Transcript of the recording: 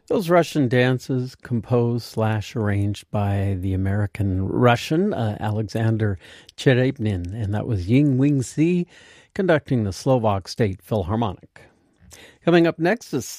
Those Russian dances composed/arranged by the American Russian Alexander Cherepnin, and that was Ying Wing Si conducting the Slovak State Philharmonic. Coming up next is